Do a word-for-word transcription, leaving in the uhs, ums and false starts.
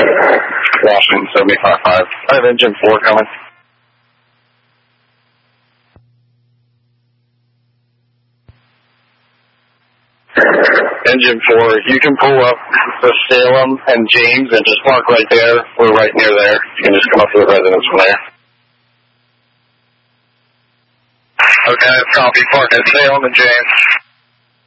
Washington seventy-five five. I have engine four coming. Engine four, you can pull up to Salem and James and just park right there. We're right near there. You can just come up to the residence from there. Okay, copy. Park at Salem and James.